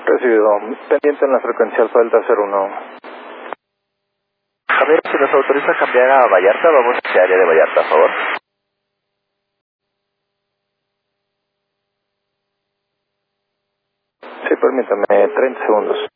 Recibido. Pendiente en la frecuencia Alfa Delta 01. Javier, si nos autoriza a cambiar a Vallarta, vamos hacia área de Vallarta, por favor. Sí, permítame 30 segundos.